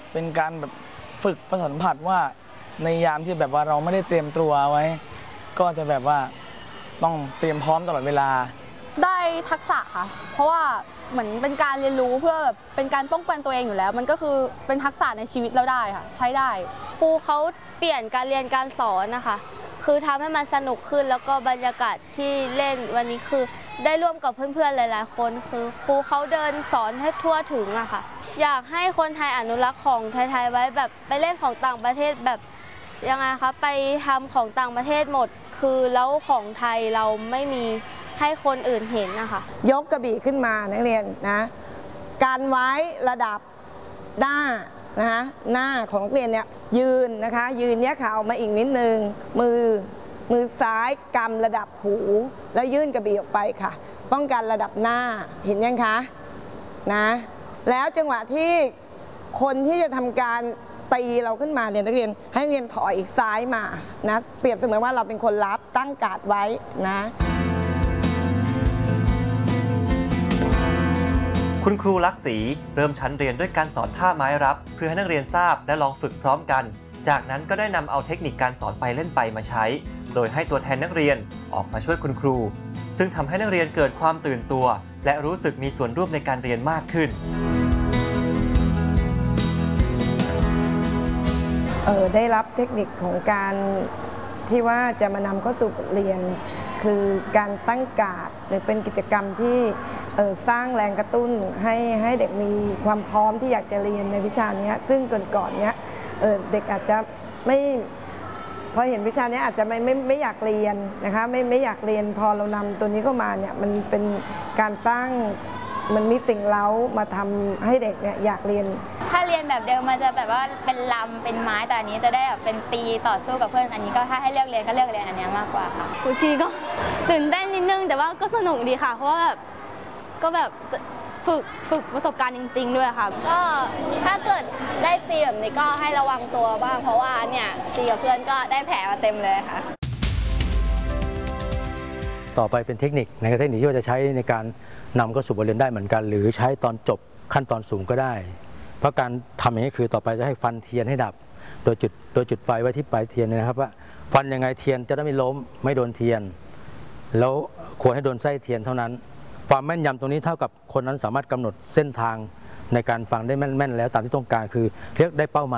เป็นการแบบฝึกประสาทสัมผัสว่าในยามที่แบบว่าเราไม่ได้เตรียมตัวไว้ก็จะแบบว่าต้องเตรียมพร้อมตลอดเวลาได้ทักษะค่ะเพราะว่าเหมือนเป็นการเรียนรู้เพื่อแบบเป็นการป้องกันตัวเองอยู่แล้วมันก็คือเป็นทักษะในชีวิตเราได้ค่ะใช้ได้ครูเขาเปลี่ยนการเรียนการสอนนะคะคือทำให้มันสนุกขึ้นแล้วก็บรรยากาศที่เล่นวันนี้คือได้ร่วมกับเพื่อนๆหลายๆคนคือครูเขาเดินสอนให้ทั่วถึงอะค่ะอยากให้คนไทยอนุรักษ์ของไทยๆไว้แบบไปเล่นของต่างประเทศแบบยังไงคะไปทำของต่างประเทศหมดคือแล้วของไทยเราไม่มีให้คนอื่นเห็นนะคะยกกระบี่ขึ้นมานักเรียนนะการไว้ระดับหน้านะคะหน้าของนักเรียนเนี่ยยืนนะคะยืนแยกขาออกมาอีกนิดนึงมือซ้ายกำระดับหูแล้วยื่นกระบี่ออกไปค่ะป้องกันระดับหน้าเห็นยังคะนะแล้วจังหวะที่คนที่จะทำการตีเราขึ้นมาเนี่ยนักเรียนให้เรียนถอยอีกซ้ายมานะเปรียบเสมือนว่าเราเป็นคนรับตั้งการ์ดไว้นะคุณครูลักษีเริ่มชั้นเรียนด้วยการสอนท่าไม้รับเพื่อให้นักเรียนทราบและลองฝึกพร้อมกันจากนั้นก็ได้นำเอาเทคนิคการสอนไปเล่นไปมาใช้โดยให้ตัวแทนนักเรียนออกมาช่วยคุณครูซึ่งทำให้นักเรียนเกิดความตื่นตัวและรู้สึกมีส่วนร่วมในการเรียนมากขึ้นได้รับเทคนิคของการที่ว่าจะมานำเข้าสู่บทเรียนคือการตั้งการ์ดหรือเป็นกิจกรรมที่สร้างแรงกระตุ้นให้เด็กมีความพร้อมที่อยากจะเรียนในวิชานี้ซึ่งก่อนเนี้ยเด็กอาจจะไม่พอเห็นวิชานี้อาจจะไม่อยากเรียนนะคะไม่อยากเรียนพอเรานำตัวนี้เข้ามาเนี่ยมันเป็นการสร้างมันมีสิ่งเร้ามาทำให้เด็กเนี่ยอยากเรียนถ้าเรียนแบบเดิมมันจะแบบว่าเป็นลำเป็นไม้แต่อันนี้จะได้แบบเป็นตีต่อสู้กับเพื่อนอันนี้ก็ถ้าให้เลือกเรียนก็เลือกเรียนอันนี้มากกว่าค่ะบางทีก็ตื่นเต้นนิดนึงแต่ว่าก็สนุกดีค่ะเพราะว่าแบบก็แบบฝึกประสบการณ์จริงๆด้วยค่ะก็ถ้าเกิดได้ตีแบบนี้ก็ให้ระวังตัวบ้างเพราะว่าเนี่ยตีกับเพื่อนก็ได้แผลมาเต็มเลยค่ะต่อไปเป็นเทคนิคเทคนิคที่ว่าจะใช้ในการนำเข้าสู่บทเรียนได้เหมือนกันหรือใช้ตอนจบขั้นตอนสูงก็ได้เพราะการทำอย่างนี้คือต่อไปจะให้ฟันเทียนให้ดับโดยจุดไฟไว้ที่ปลายเทียนนะครับว่าฟันยังไงเทียนจะได้ไม่ล้มไม่โดนเทียนแล้วควรให้โดนไส้เทียนเท่านั้นความแม่นยำตรงนี้เท่ากับคนนั้นสามารถกำหนดเส้นทางในการฟังได้แม่นแล้วตามที่ต้องการคือเรียกได้เป้าหมาย